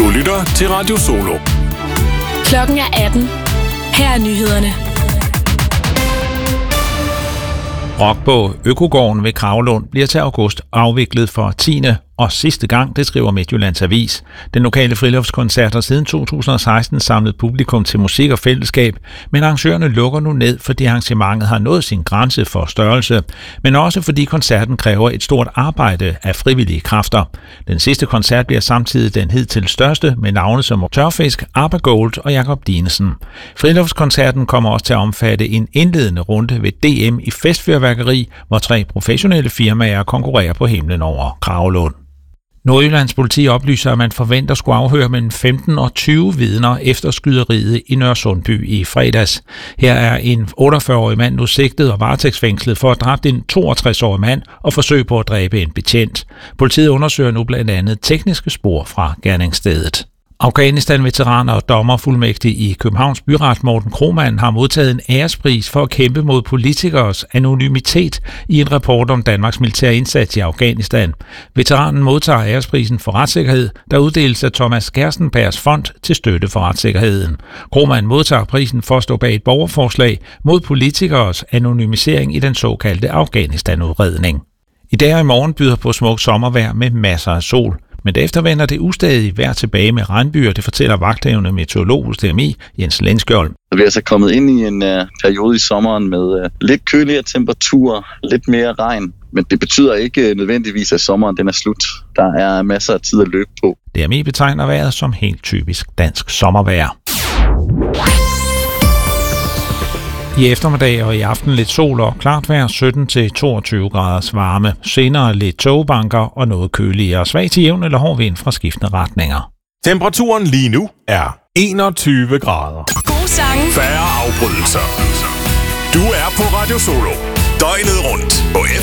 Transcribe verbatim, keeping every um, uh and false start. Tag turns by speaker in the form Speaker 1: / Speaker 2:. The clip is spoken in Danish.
Speaker 1: Du lytter til Radio Solo.
Speaker 2: Klokken er atten. Her er nyhederne.
Speaker 3: Rock på Økogården ved Kragelund bliver til august afviklet for tiende og sidste gang, det skriver Midtjyllands Avis. Den lokale friluftskoncert har siden to tusind og seksten samlet publikum til musik og fællesskab, men arrangørerne lukker nu ned, fordi arrangementet har nået sin grænse for størrelse, men også fordi koncerten kræver et stort arbejde af frivillige kræfter. Den sidste koncert bliver samtidig den hidtil største med navne som Tørfisk, Abba Gold og Jakob Dinesen. Friluftskoncerten kommer også til at omfatte en indledende runde ved D M i festfyrværkeri, hvor tre professionelle firmaer konkurrerer på himlen over Kragelund. Nordjyllands politi oplyser, at man forventer at skulle afhøre mellem femten og tyve vidner efter skyderiet i Nørresundby i fredags. Her er en otteogfyrre-årig mand nu sigtet og varetægtsfængslet for at dræbe en toogtres-årig mand og forsøg på at dræbe en betjent. Politiet undersøger nu blandt andet tekniske spor fra gerningsstedet. Afghanistan-veteraner og dommerfuldmægtig i Københavns Byret Morten Krohmann har modtaget en ærespris for at kæmpe mod politikers anonymitet i en rapport om Danmarks militære indsats i Afghanistan. Veteranen modtager æresprisen for retssikkerhed, der uddeles af Thomas Gerstenbergs fond til støtte for retssikkerheden. Krohmann modtager prisen for at stå bag et borgerforslag mod politikers anonymisering i den såkaldte Afghanistan-udredning. I dag og i morgen byder på smuk sommervejr med masser af sol. Men derefter vender det ustadig vejr tilbage med regnbyer, det fortæller vagthavende meteorolog hos D M I, Jens Lenskjold.
Speaker 4: Vi er altså kommet ind i en uh, periode i sommeren med uh, lidt køligere temperaturer, lidt mere regn, men det betyder ikke uh, nødvendigvis, at sommeren den er slut. Der er masser af tid at løbe på.
Speaker 3: D M I betegner vejret som helt typisk dansk sommervejr. I eftermiddag og i aften lidt sol og klart vejr, sytten til toogtyve graders varme. Senere lidt togbanker og noget køligere. Svag til jævn eller hård vind fra skiftende retninger.
Speaker 1: Temperaturen lige nu er enogtyve grader.
Speaker 2: God sang.
Speaker 1: Færre afbrydelser. Du er på Radio Solo. Døgnet rundt på